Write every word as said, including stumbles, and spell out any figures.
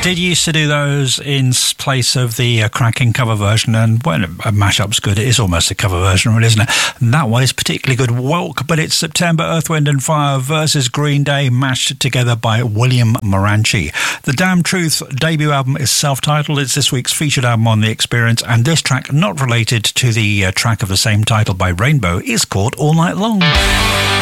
Did used to do those in place of the uh, cracking cover version, and when a mashup's good, it is almost a cover version, really, isn't it? And that one is particularly good. Welk, but it's September, Earth, Wind and Fire versus Green Day, mashed together by William Moranchi. The Damn Truth debut album is self-titled. It's this week's featured album on The Experience, and this track, not related to the uh, track of the same title by Rainbow, is called All Night Long.